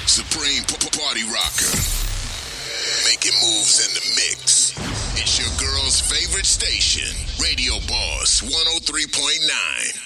Supreme Party Rocker. Making moves in the mix. It's your girl's favorite station, Radio Boss 103.9.